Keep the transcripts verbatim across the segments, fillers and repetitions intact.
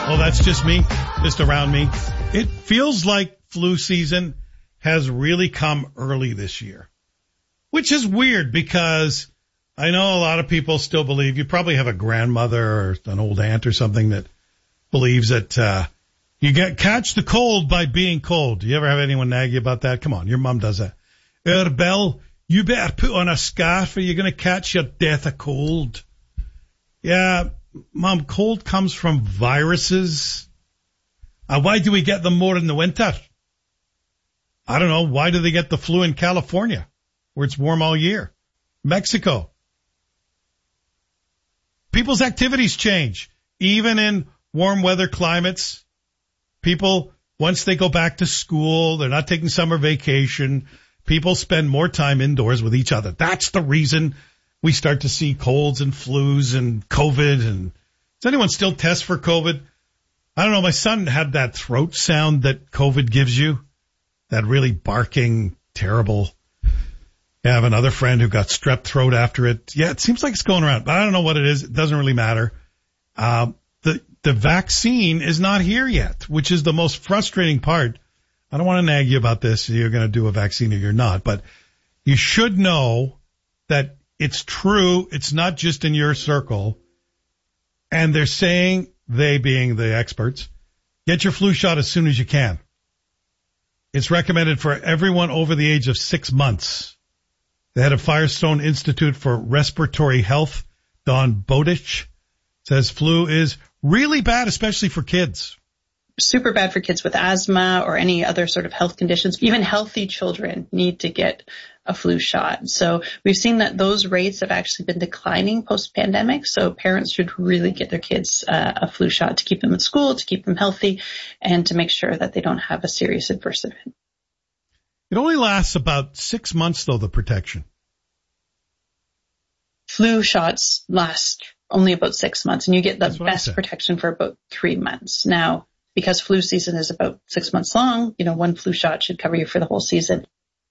Oh, that's just me, just around me. It feels like flu season has really come early this year, which is weird because I know a lot of people still believe, you probably have a grandmother or an old aunt or something that believes that uh you get catch the cold by being cold. Do you ever have anyone nag you about that? Come on, your mom does that. Er, Belle, you better put on a scarf or you're going to catch your death of cold. Yeah, Mom, cold comes from viruses. Uh, why do we get them more in the winter? I don't know. Why do they get the flu in California, where it's warm all year? Mexico. People's activities change. Even in warm weather climates, people, once they go back to school, they're not taking summer vacation, people spend more time indoors with each other. That's the reason we start to see colds and flus and COVID. And does anyone still test for COVID? I don't know. My son had that throat sound that COVID gives you, that really barking, terrible. I have another friend who got strep throat after it. Yeah, it seems like it's going around, but I don't know what it is. It doesn't really matter. Uh, the, the vaccine is not here yet, which is the most frustrating part. I don't want to nag you about this. You're going to do a vaccine or you're not, but you should know that it's true. It's not just in your circle. And they're saying, they being the experts, get your flu shot as soon as you can. It's recommended for everyone over the age of six months. The head of Firestone Institute for Respiratory Health, Don Bowditch, says flu is really bad, especially for kids. Super bad for kids with asthma or any other sort of health conditions. Even healthy children need to get a flu shot. So we've seen that those rates have actually been declining post-pandemic. So parents should really get their kids uh, a flu shot to keep them in school, to keep them healthy, and to make sure that they don't have a serious adverse event. It only lasts about six months, though, the protection. Flu shots last only about six months, and you get the best protection for about three months. Now, because flu season is about six months long, you know, one flu shot should cover you for the whole season.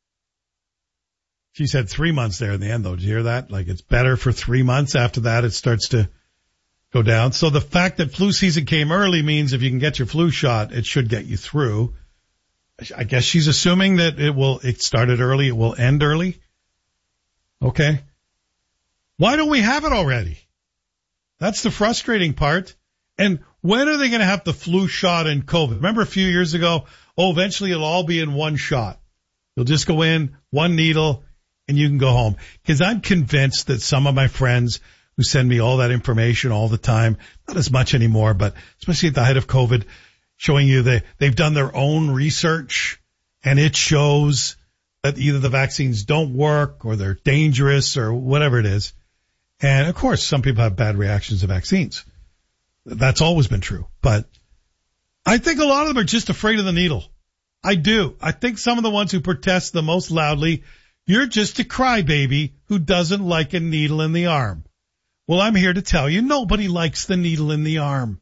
She said three months there in the end, though. Did you hear that? Like, it's better for three months. After that, it starts to go down. So the fact that flu season came early means if you can get your flu shot, it should get you through. I guess she's assuming that it will, it started early, it will end early. Okay. Why don't we have it already? That's the frustrating part. And when are they going to have the flu shot and COVID? Remember a few years ago, oh, eventually it'll all be in one shot. You'll just go in, one needle, and you can go home. Because I'm convinced that some of my friends who send me all that information all the time, not as much anymore, but especially at the height of COVID, showing you they, they've done their own research, and it shows that either the vaccines don't work or they're dangerous or whatever it is. And, of course, some people have bad reactions to vaccines. That's always been true. But I think a lot of them are just afraid of the needle. I do. I think some of the ones who protest the most loudly, you're just a crybaby who doesn't like a needle in the arm. Well, I'm here to tell you, nobody likes the needle in the arm.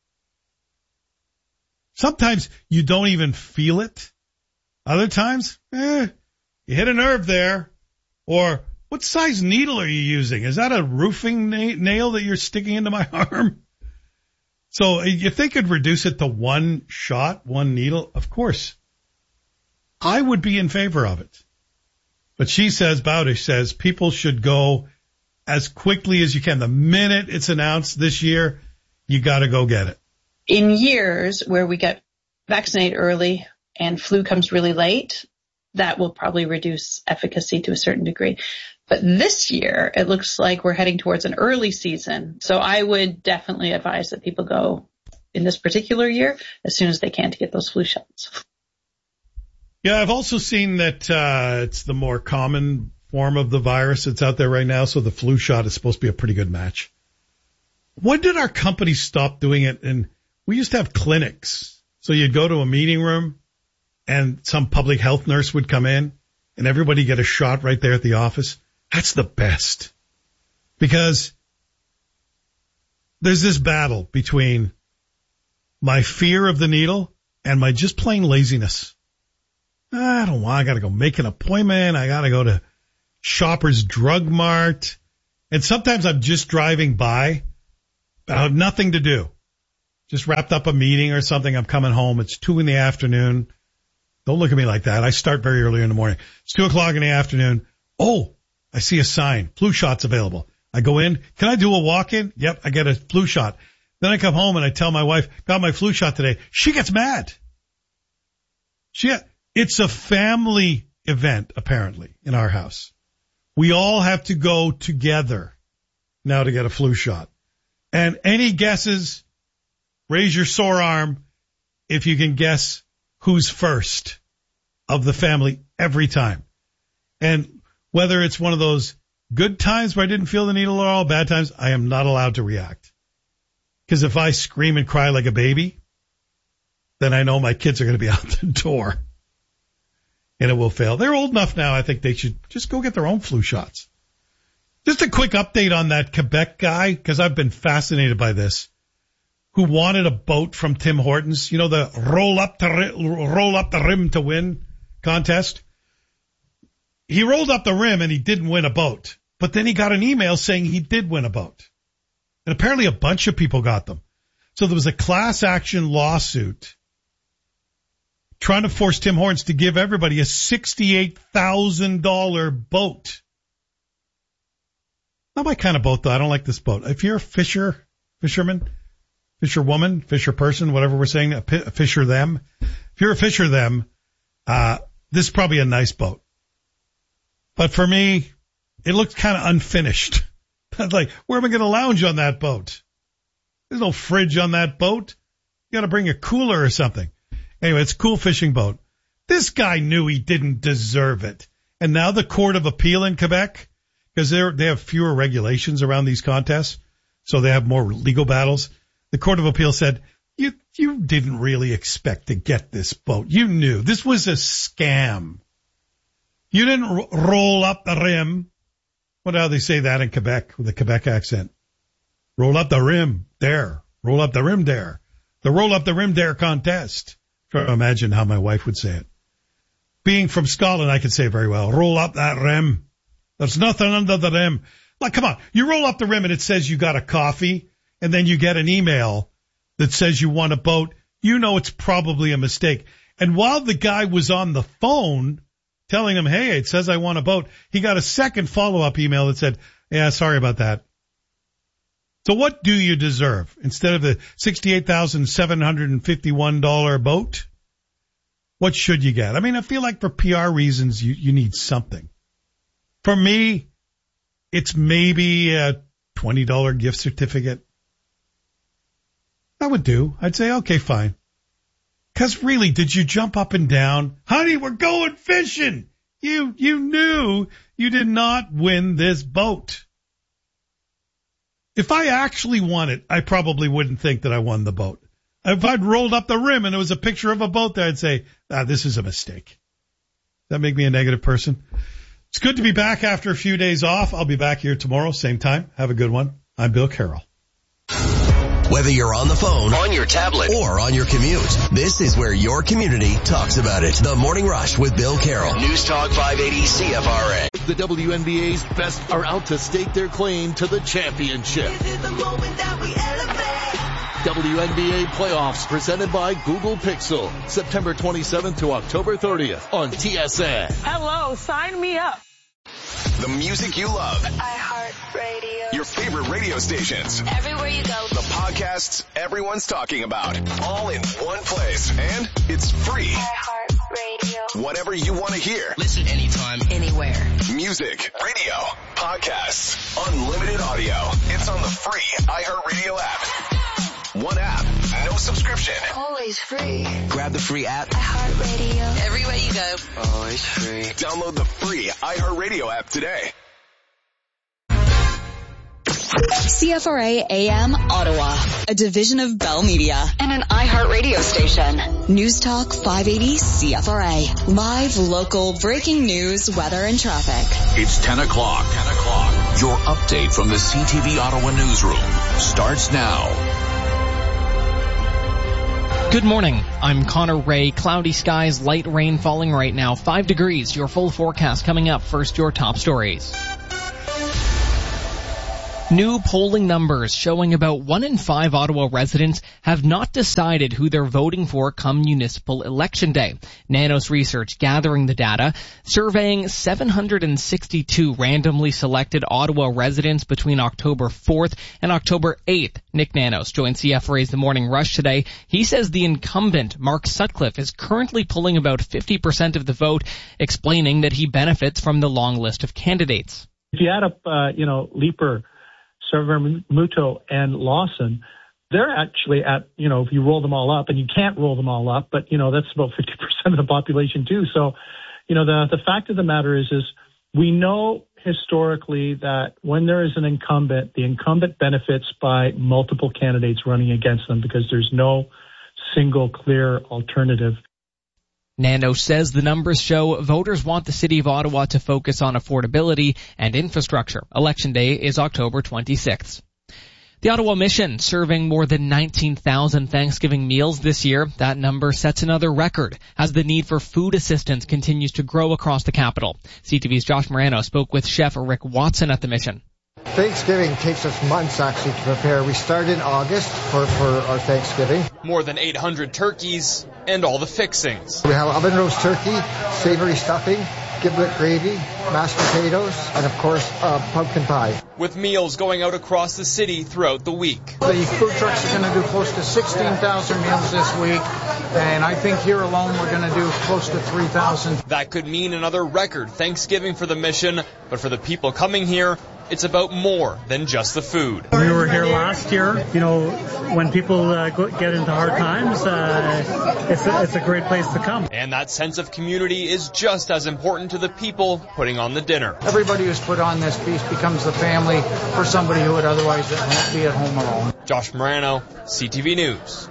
Sometimes you don't even feel it. Other times, eh, you hit a nerve there. Or what size needle are you using? Is that a roofing na- nail that you're sticking into my arm? So if they could reduce it to one shot, one needle, of course, I would be in favor of it. But she says, Bowdish says, people should go as quickly as you can. The minute it's announced this year, you got to go get it. In years where we get vaccinated early and flu comes really late, that will probably reduce efficacy to a certain degree. But this year, it looks like we're heading towards an early season. So I would definitely advise that people go in this particular year as soon as they can to get those flu shots. Yeah, I've also seen that uh it's the more common form of the virus that's out there right now, so the flu shot is supposed to be a pretty good match. When did our company stop doing it? And we used to have clinics. So you'd go to a meeting room and some public health nurse would come in and everybody get a shot right there at the office. That's the best. Because there's this battle between my fear of the needle and my just plain laziness. I don't want, I got to go make an appointment. I got to go to Shoppers Drug Mart. And sometimes I'm just driving by, but I have nothing to do. just wrapped up a meeting or something. I'm coming home. It's two in the afternoon. Don't look at me like that. I start very early in the morning. It's two o'clock in the afternoon. Oh, I see a sign. Flu shot's available. I go in. Can I do a walk-in? Yep, I get a flu shot. Then I come home and I tell my wife, got my flu shot today. She gets mad. She, it's a family event, apparently, in our house. We all have to go together now to get a flu shot. And any guesses, raise your sore arm if you can guess who's first of the family every time. And whether it's one of those good times where I didn't feel the needle at all, bad times, I am not allowed to react. Because if I scream and cry like a baby, then I know my kids are going to be out the door. And it will fail. They're old enough now, I think they should just go get their own flu shots. Just a quick update on that Quebec guy, because I've been fascinated by this, who wanted a boat from Tim Hortons. You know, the roll up to roll up the rim to win contest. He rolled up the rim and he didn't win a boat. But then he got an email saying he did win a boat. And apparently a bunch of people got them. So there was a class action lawsuit trying to force Tim Hortons to give everybody a sixty-eight thousand dollars boat. Not my kind of boat, though. I don't like this boat. If you're a fisher, fisherman, fisherwoman, fisher person, whatever we're saying, a fisher them. If you're a fisher them, uh, this is probably a nice boat. But for me, it looks kind of unfinished. Like, where am I going to lounge on that boat? There's no fridge on that boat. You got to bring a cooler or something. Anyway, it's a cool fishing boat. This guy knew he didn't deserve it. And now the Court of Appeal in Quebec, because they they have fewer regulations around these contests, so they have more legal battles. The Court of Appeal said, you you didn't really expect to get this boat. You knew. This was a scam. You didn't ro- roll up the rim. What how they say that in Quebec with a Quebec accent? Roll up the rim there. Roll up the rim there. The roll up the rim there contest. Try to imagine how my wife would say it. Being from Scotland, I could say very well, roll up that rim. There's nothing under the rim. Like, come on. You roll up the rim and it says you got a coffee, and then you get an email that says you won a boat. You know it's probably a mistake. And while the guy was on the phone telling him, hey, it says I won a boat, he got a second follow-up email that said, yeah, sorry about that. So what do you deserve? Instead of the sixty-eight thousand seven hundred fifty-one dollars boat, what should you get? I mean, I feel like for P R reasons, you, you need something. For me, it's maybe a twenty dollars gift certificate. That would do. I'd say, okay, fine. Because really, did you jump up and down? Honey, we're going fishing. You, you knew you did not win this boat. If I actually won it, I probably wouldn't think that I won the boat. If I'd rolled up the rim and there was a picture of a boat there, I'd say, ah, this is a mistake. Does that make me a negative person? It's good to be back after a few days off. I'll be back here tomorrow, same time. Have a good one. I'm Bill Carroll. Whether you're on the phone, on your tablet, or on your commute, this is where your community talks about it. The Morning Rush with Bill Carroll. News Talk five eighty C F R A. The W N B A's best are out to stake their claim to the championship. This is the moment that we elevate. W N B A playoffs presented by Google Pixel. September twenty-seventh to October thirtieth on T S N. Hello, sign me up. The music you love. iHeartRadio. Your favorite radio stations. Everywhere you go. The podcasts everyone's talking about. All in one place. And it's free. iHeartRadio. Whatever you want to hear. Listen anytime, anywhere. Music, radio, podcasts, unlimited audio. It's on the free iHeartRadio app. One app, no subscription. Always free. grab the free app. iHeartRadio. Everywhere you go. Always free. Download the free iHeartRadio app today. C F R A A M Ottawa, a division of Bell Media and an iHeartRadio station. News Talk five eighty C F R A. Live, local, breaking news, weather, and traffic. It's ten o'clock. ten o'clock. Your update from the C T V Ottawa newsroom starts now. Good morning. I'm Connor Ray. Cloudy skies, light rain falling right now. Five degrees. Your full forecast coming up. First, your top stories. New polling numbers showing about one in five Ottawa residents have not decided who they're voting for come municipal election day. Nanos Research gathering the data, surveying seven hundred sixty-two randomly selected Ottawa residents between October fourth and October eighth. Nick Nanos joined C F R A's The Morning Rush today. He says the incumbent, Mark Sutcliffe, is currently pulling about fifty percent of the vote, explaining that he benefits from the long list of candidates. If you add up, uh, you know, Leaper, Muto, and Lawson, they're actually at, you know, if you roll them all up, and you can't roll them all up, but, you know, that's about fifty percent of the population too. So, you know, the, the fact of the matter is, is we know historically that when there is an incumbent, the incumbent benefits by multiple candidates running against them because there's no single clear alternative. Nano says the numbers show voters want the City of Ottawa to focus on affordability and infrastructure. Election day is October twenty-sixth. The Ottawa Mission serving more than nineteen thousand Thanksgiving meals this year. That number sets another record as the need for food assistance continues to grow across the capital. C T V's Josh Morano spoke with Chef Rick Watson at the Mission. Thanksgiving takes us months actually to prepare. We start in August for, for our Thanksgiving. More than eight hundred turkeys and all the fixings. We have oven roast turkey, savory stuffing, giblet gravy, mashed potatoes, and of course, uh, pumpkin pie. With meals going out across the city throughout the week. The food trucks are going to do close to sixteen thousand meals this week, and I think here alone we're going to do close to three thousand. That could mean another record Thanksgiving for the Mission, but for the people coming here, it's about more than just the food. We were here last year. You know, when people uh, get into hard times, uh, it's, a, it's a great place to come. And that sense of community is just as important to the people putting on the dinner. Everybody who's put on this feast becomes the family for somebody who would otherwise be at home alone. Josh Morano, C T V News.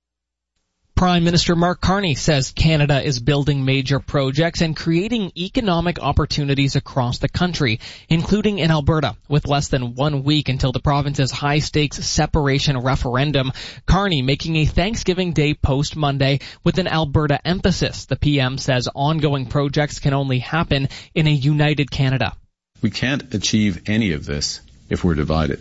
Prime Minister Mark Carney says Canada is building major projects and creating economic opportunities across the country, including in Alberta. With less than one week until the province's high-stakes separation referendum, Carney making a Thanksgiving Day post Monday with an Alberta emphasis. The P M says ongoing projects can only happen in a united Canada. We can't achieve any of this if we're divided.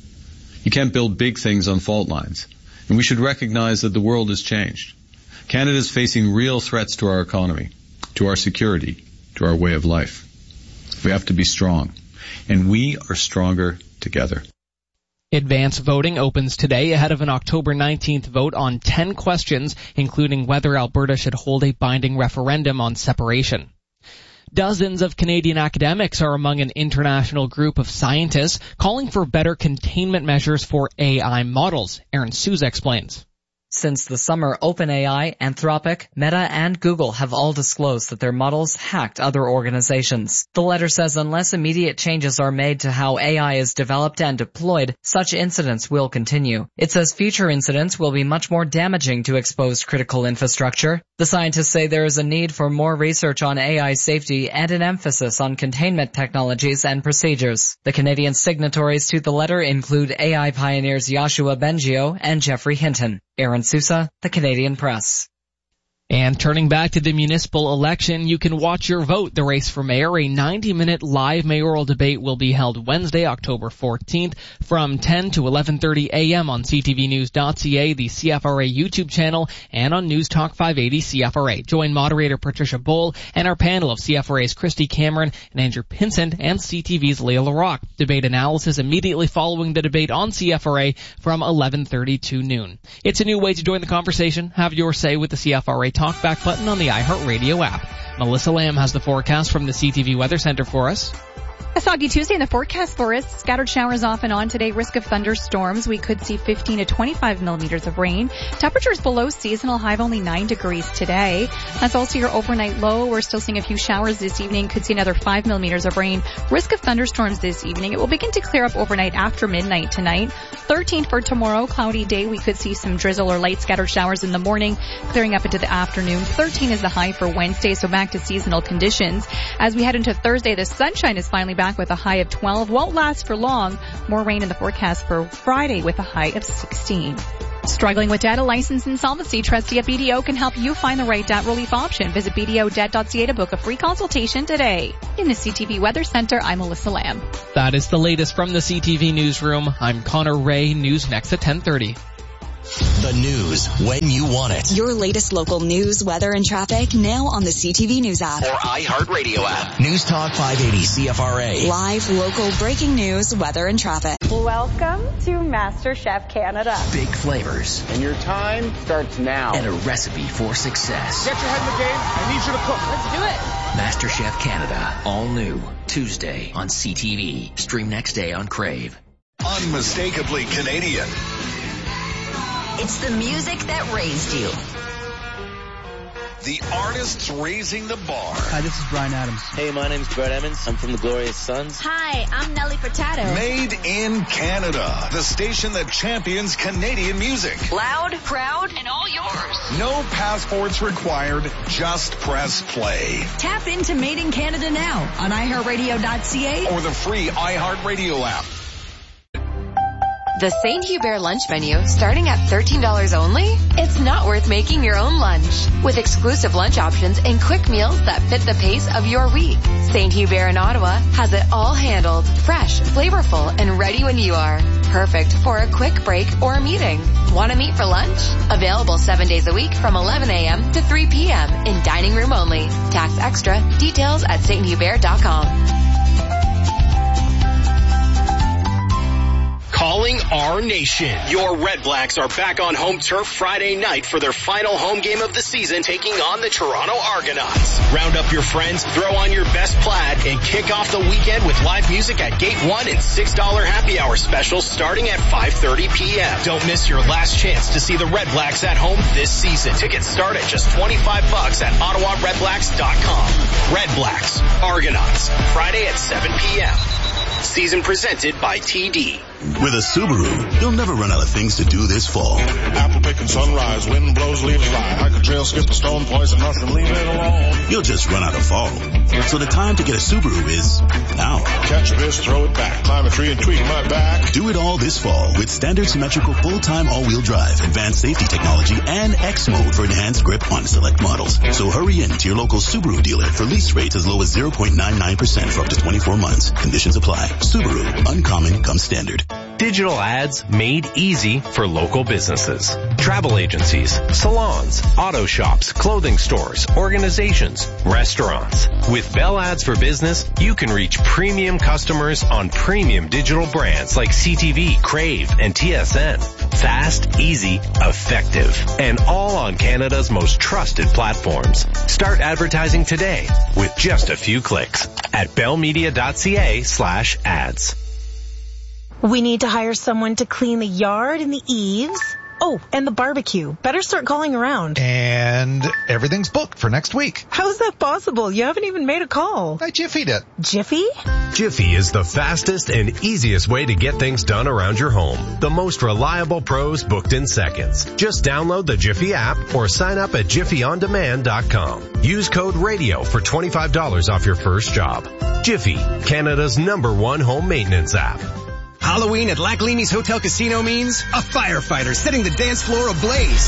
You can't build big things on fault lines. And we should recognize that the world has changed. Canada is facing real threats to our economy, to our security, to our way of life. We have to be strong. And we are stronger together. Advance voting opens today ahead of an October nineteenth vote on ten questions, including whether Alberta should hold a binding referendum on separation. Dozens of Canadian academics are among an international group of scientists calling for better containment measures for A I models. Aaron Souza explains. Since the summer, OpenAI, Anthropic, Meta, and Google have all disclosed that their models hacked other organizations. The letter says unless immediate changes are made to how A I is developed and deployed, such incidents will continue. It says future incidents will be much more damaging to exposed critical infrastructure. The scientists say there is a need for more research on A I safety and an emphasis on containment technologies and procedures. The Canadian signatories to the letter include A I pioneers Yoshua Bengio and Jeffrey Hinton. Aaron Sousa, The Canadian Press. And turning back to the municipal election, you can watch your vote. The race for mayor, a ninety-minute live mayoral debate, will be held Wednesday, October fourteenth from ten to eleven thirty a.m. on c t v news dot c a, the C F R A YouTube channel, and on News Talk five eighty C F R A. Join moderator Patricia Bowl and our panel of C F R A's Christy Cameron and Andrew Pinsent and C T V's Leah LaRock. Debate analysis immediately following the debate on C F R A from eleven thirty to noon. It's a new way to join the conversation. Have your say with the C F R A Talkback button on the iHeartRadio app. Melissa Lamb has the forecast from the C T V Weather Center for us. A soggy Tuesday in the forecast for us. Scattered showers off and on today. Risk of thunderstorms. We could see fifteen to twenty-five millimeters of rain. Temperatures below seasonal high of only nine degrees today. That's also your overnight low. We're still seeing a few showers this evening. Could see another five millimeters of rain. Risk of thunderstorms this evening. It will begin to clear up overnight after midnight tonight. thirteen for tomorrow. Cloudy day. We could see some drizzle or light scattered showers in the morning, clearing up into the afternoon. thirteen is the high for Wednesday, so back to seasonal conditions. As we head into Thursday, the sunshine is finally back with a high of twelve. Won't last for long. More rain in the forecast for Friday with a high of sixteen. Struggling with debt, a licensed insolvency trustee at B D O can help you find the right debt relief option. Visit B D O debt dot C A to book a free consultation today. In the C T V Weather Center, I'm Melissa Lamb. That is the latest from the C T V Newsroom. I'm Connor Ray. News next at ten thirty. The news when you want it. Your latest local news, weather, and traffic now on the C T V News app. Or iHeartRadio app. News Talk five eighty C F R A. Live, local, breaking news, weather, and traffic. Welcome to MasterChef Canada. Big flavors. And your time starts now. And a recipe for success. Get your head in the game. I need you to cook. Let's do it. MasterChef Canada. All new. Tuesday on C T V. Stream next day on Crave. Unmistakably Canadian. It's the music that raised you. The artists raising the bar. Hi, this is Bryan Adams. Hey, my name's Brett Emmons. I'm from the Glorious Sons. Hi, I'm Nelly Furtado. Made in Canada. The station that champions Canadian music. Loud, proud, and all yours. No passports required. Just press play. Tap into Made in Canada now on i heart radio dot c a or the free iHeartRadio app. The Saint Hubert lunch menu, starting at thirteen dollars only? It's not worth making your own lunch. With exclusive lunch options and quick meals that fit the pace of your week. Saint Hubert in Ottawa has it all handled, fresh, flavorful, and ready when you are. Perfect for a quick break or a meeting. Want to meet for lunch? Available seven days a week from eleven a.m. to three p.m. in dining room only. Tax extra. Details at saint hubert dot com. Calling our nation. Your Red Blacks are back on home turf Friday night for their final home game of the season, taking on the Toronto Argonauts. Round up your friends, throw on your best plaid, and kick off the weekend with live music at Gate one and six dollars happy hour specials starting at five thirty p.m. Don't miss your last chance to see the Red Blacks at home this season. Tickets start at just twenty-five bucks at ottawa red blacks dot com. Red Blacks, Argonauts, Friday at seven p.m. Season presented by T D. With a Subaru, you'll never run out of things to do this fall. Apple picking sunrise, wind blows, leaves fly. Hike a trail, skip a stone, poison mushroom, leave it alone. You'll just run out of fall. So the time to get a Subaru is now. Catch a fish, throw it back, climb a tree and tweak my back. Do it all this fall with standard symmetrical full-time all-wheel drive, advanced safety technology, and X mode for enhanced grip on select models. So hurry in to your local Subaru dealer for lease rates as low as zero point nine nine percent for up to twenty-four months. Conditions apply. Subaru, uncommon comes standard. Digital ads made easy for local businesses. Travel agencies, salons, auto shops, clothing stores, organizations, restaurants. With Bell Ads for Business, you can reach premium customers on premium digital brands like C T V, Crave, and T S N. Fast, easy, effective, and all on Canada's most trusted platforms. Start advertising today with just a few clicks at bellmedia dot c a slash ads. We need to hire someone to clean the yard and the eaves. Oh, and the barbecue. Better start calling around. And everything's booked for next week. How is that possible? You haven't even made a call. I Jiffy'd it. Jiffy? Jiffy is the fastest and easiest way to get things done around your home. The most reliable pros booked in seconds. Just download the Jiffy app or sign up at jiffy on demand dot com. Use code RADIO for twenty-five dollars off your first job. Jiffy, Canada's number one home maintenance app. Halloween at Lac Leamy's Hotel Casino means a firefighter setting the dance floor ablaze.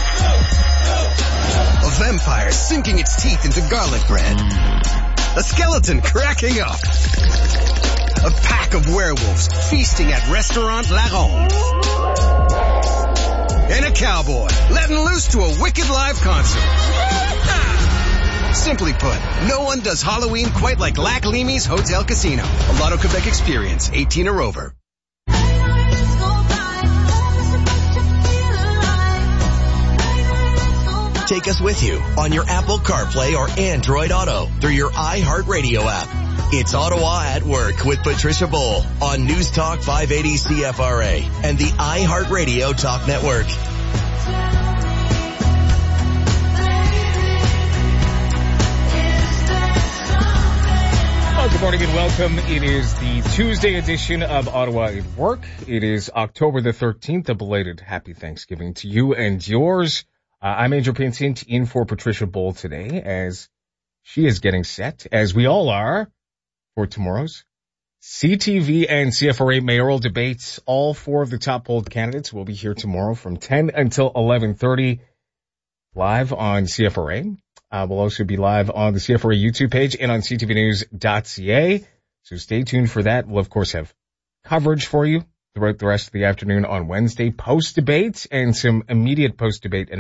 A vampire sinking its teeth into garlic bread. A skeleton cracking up. A pack of werewolves feasting at Restaurant La Ronde. And a cowboy letting loose to a wicked live concert. Simply put, no one does Halloween quite like Lac Leamy's Hotel Casino. A Lotto Quebec experience, eighteen or over. Take us with you on your Apple CarPlay or Android Auto through your iHeartRadio app. It's Ottawa at Work with Patricia Bowl on News Talk five eighty C F R A and the iHeartRadio Talk Network. Well, good morning and welcome. It is the Tuesday edition of Ottawa at Work. It is October the thirteenth. A belated happy Thanksgiving to you and yours. Uh, I'm Angel Pinsint in for Patricia Bowl today as she is getting set, as we all are, for tomorrow's C T V and C F R A mayoral debates. All four of the top polled candidates will be here tomorrow from ten until eleven thirty live on C F R A. Uh, we'll also be live on the C F R A YouTube page and on c t v news dot c a. So stay tuned for that. We'll, of course, have coverage for you throughout the rest of the afternoon on Wednesday, post-debate and some immediate post-debate analysis.